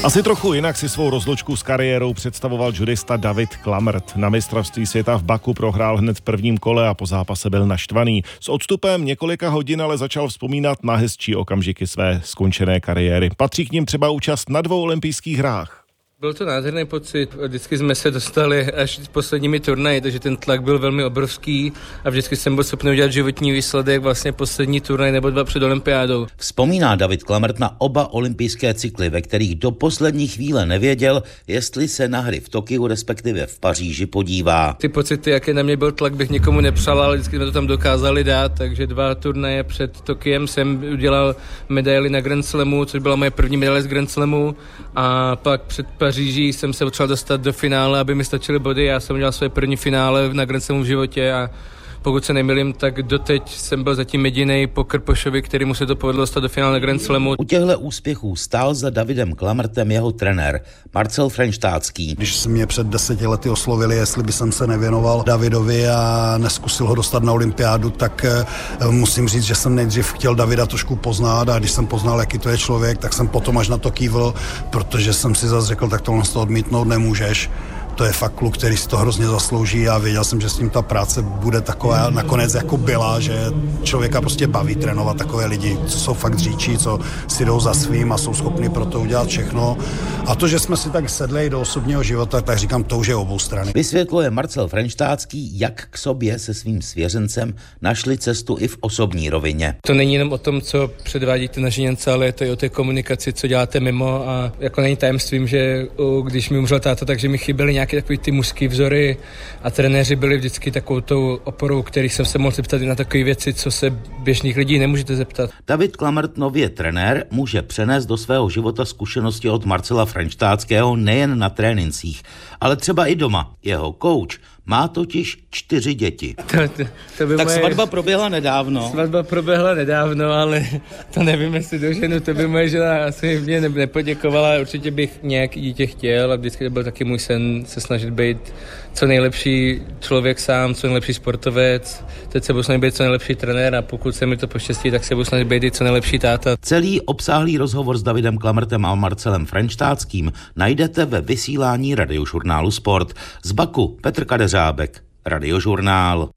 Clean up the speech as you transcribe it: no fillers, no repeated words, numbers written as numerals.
Asi trochu jinak si svou rozlučku s kariérou představoval judista David Klamrt. Na mistrovství světa v Baku prohrál hned v prvním kole a po zápase byl naštvaný. S odstupem několika hodin ale začal vzpomínat na hezčí okamžiky své skončené kariéry. Patří k nim třeba účast na 2 olympijských hrách. Byl to nádherný pocit, vždycky jsme se dostali až s posledními turnaji, takže ten tlak byl velmi obrovský a vždycky jsem byl schopný udělat životní výsledek, vlastně poslední turnaj nebo 2 před olympiádou. Vzpomíná David Klamrt na oba olympijské cykly, ve kterých do poslední chvíle nevěděl, jestli se na hry v Tokiu, respektive v Paříži podívá. Ty pocity, jaký na mě byl tlak, bych nikomu nepřál, ale vždycky jsme to tam dokázali dát, takže 2 turnaje před Tokiem jsem udělal medaili na Grand Slamu, což byla moje první medaile z Grand Slamu, a pak před Paříží jsem se potřeboval dostat do finále, aby mi stačily body. Já jsem udělal své první finále na Grand Slamu v životě a pokud se nemýlím, tak doteď jsem byl zatím jedinej po Krpošovi, který mu se to povedlo dostat do finále na Grand Slamu. U těchto úspěchů stál za Davidem Klamrtem jeho trenér Marcel Frenštátský. Když se mě před 10 lety oslovili, jestli by jsem se nevěnoval Davidovi a neskusil ho dostat na olympiádu, tak musím říct, že jsem nejdřív chtěl Davida trošku poznat a když jsem poznal, jaký to je člověk, tak jsem potom až na to kývl, protože jsem si zase řekl, tak tohle z toho odmítnout nemůžeš. To je fakt kluk, který si to hrozně zaslouží a věděl jsem, že s ním ta práce bude taková nakonec jako byla, že člověka prostě baví trénovat takové lidi, co jsou fakt říčí, co si jdou za svým a jsou schopni pro to udělat všechno. A to, že jsme si tak sedli do osobního života, tak říkám, to už je obou strany. Vysvětluje Marcel Frenštátský, jak k sobě se svým svěřencem našli cestu i v osobní rovině. To není jenom o tom, co předvádíte na žíněnce, ale je to i o té komunikaci, co děláte mimo, a jako není tajemstvím, že když mi umřel táta, takže mi chyběly nějaké takový ty mužský vzory a trenéři byli vždycky takovou tou oporou, kterých jsem se mohl zeptat i na takové věci, co se běžných lidí nemůžete zeptat. David Klamrt, nově trenér, může přenést do svého života zkušenosti od Marcela Frenštátského nejen na trénincích, ale třeba i doma. Jeho kouč má totiž 4 děti. Tak svatba proběhla nedávno. Svatba proběhla nedávno, ale to nevím, jestli doženu, to by moje žena asi mě nepoděkovala. Určitě bych nějaký dítě chtěl a vždycky to byl taky můj sen se snažit být co nejlepší člověk sám, co nejlepší sportovec. Teď se budu snažit být co nejlepší trenér a pokud se mi to poštěstí, tak se budu snažit být i co nejlepší táta. Celý obsáhlý rozhovor s Davidem Klamrtem a Marcelem Frenštátským najdete ve vysílání Radiožurnálu Sport. Z Baku Petr Kadeřábek, Radiožurnál.